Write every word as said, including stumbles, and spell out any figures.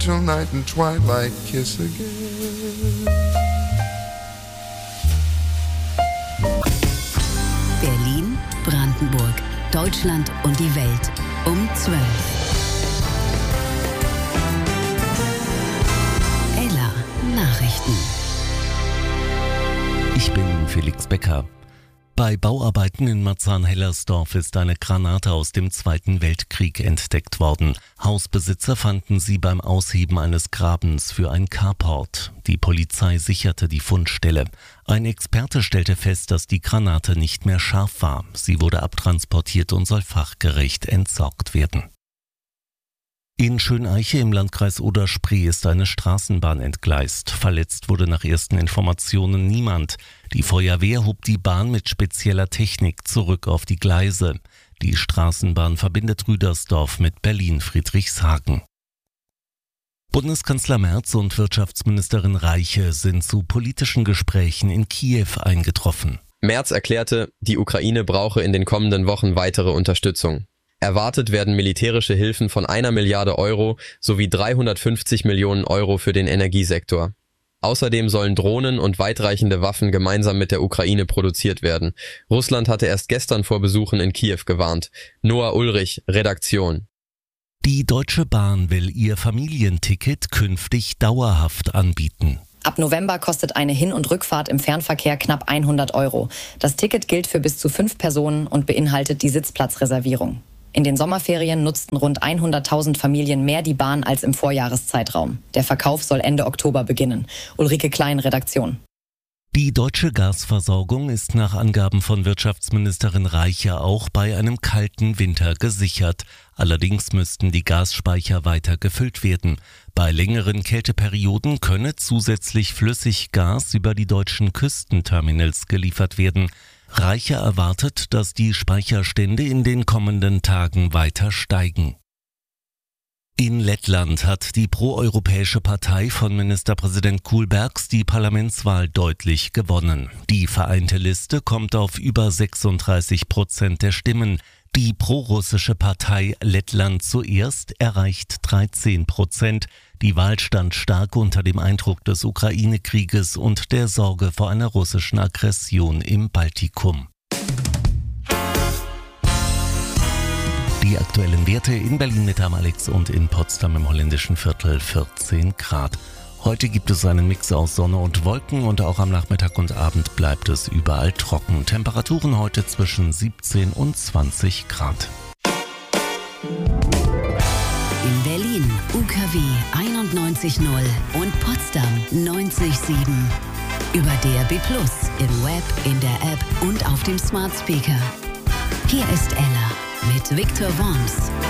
till night and twilight kiss again. Berlin, Brandenburg, Deutschland und die Welt um zwölf. Ella Nachrichten. Ich bin Felix Becker. Bei Bauarbeiten in Marzahn-Hellersdorf ist eine Granate aus dem Zweiten Weltkrieg entdeckt worden. Hausbesitzer fanden sie beim Ausheben eines Grabens für ein Carport. Die Polizei sicherte die Fundstelle. Ein Experte stellte fest, dass die Granate nicht mehr scharf war. Sie wurde abtransportiert und soll fachgerecht entsorgt werden. In Schöneiche im Landkreis Oder-Spree ist eine Straßenbahn entgleist. Verletzt wurde nach ersten Informationen niemand. Die Feuerwehr hob die Bahn mit spezieller Technik zurück auf die Gleise. Die Straßenbahn verbindet Rüdersdorf mit Berlin-Friedrichshagen. Bundeskanzler Merz und Wirtschaftsministerin Reiche sind zu politischen Gesprächen in Kiew eingetroffen. Merz erklärte, die Ukraine brauche in den kommenden Wochen weitere Unterstützung. Erwartet werden militärische Hilfen von einer Milliarde Euro sowie dreihundertfünfzig Millionen Euro für den Energiesektor. Außerdem sollen Drohnen und weitreichende Waffen gemeinsam mit der Ukraine produziert werden. Russland hatte erst gestern vor Besuchen in Kiew gewarnt. Noah Ulrich, Redaktion. Die Deutsche Bahn will ihr Familienticket künftig dauerhaft anbieten. Ab November kostet eine Hin- und Rückfahrt im Fernverkehr knapp hundert Euro. Das Ticket gilt für bis zu fünf Personen und beinhaltet die Sitzplatzreservierung. In den Sommerferien nutzten rund hunderttausend Familien mehr die Bahn als im Vorjahreszeitraum. Der Verkauf soll Ende Oktober beginnen. Ulrike Klein, Redaktion. Die deutsche Gasversorgung ist nach Angaben von Wirtschaftsministerin Reiche auch bei einem kalten Winter gesichert. Allerdings müssten die Gasspeicher weiter gefüllt werden. Bei längeren Kälteperioden könne zusätzlich Flüssiggas über die deutschen Küstenterminals geliefert werden. Reiche erwartet, dass die Speicherstände in den kommenden Tagen weiter steigen. In Lettland hat die proeuropäische Partei von Ministerpräsident Kullbergs die Parlamentswahl deutlich gewonnen. Die vereinte Liste kommt auf über sechsunddreißig Prozent der Stimmen. Die prorussische Partei Lettland zuerst erreicht dreizehn Prozent. Die Wahl stand stark unter dem Eindruck des Ukraine-Krieges und der Sorge vor einer russischen Aggression im Baltikum. Die aktuellen Werte in Berlin mit Am Alex und in Potsdam im holländischen Viertel vierzehn Grad. Heute gibt es einen Mix aus Sonne und Wolken und auch am Nachmittag und Abend bleibt es überall trocken. Temperaturen heute zwischen siebzehn und zwanzig Grad. In Berlin U K W einundneunzig Komma null und Potsdam neunzig Komma sieben. Über D A B plus, im Web, in der App und auf dem Smart Speaker. Hier ist Ella mit Victor Worms.